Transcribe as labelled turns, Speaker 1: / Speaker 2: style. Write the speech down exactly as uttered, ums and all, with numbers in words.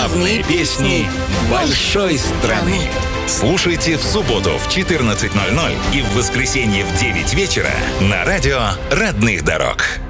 Speaker 1: Главные песни большой страны.
Speaker 2: Слушайте в субботу в четырнадцать ноль ноль и в воскресенье в девять вечера на радио «Родных дорог».